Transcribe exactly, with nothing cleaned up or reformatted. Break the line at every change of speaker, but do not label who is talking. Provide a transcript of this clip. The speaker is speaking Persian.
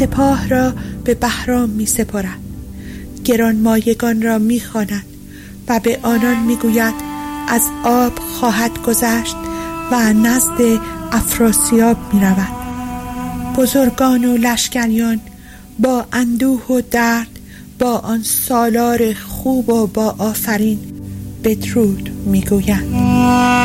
سپاه را به بهرام می سپارد، گرانمایگان را می خواند و به آنان می گوید از آب خواهد گذشت و نزد افراسیاب می رود. بزرگان و لشکریان با اندوه و درد با آن سالار خوب و با آفرین بدرود می گویند.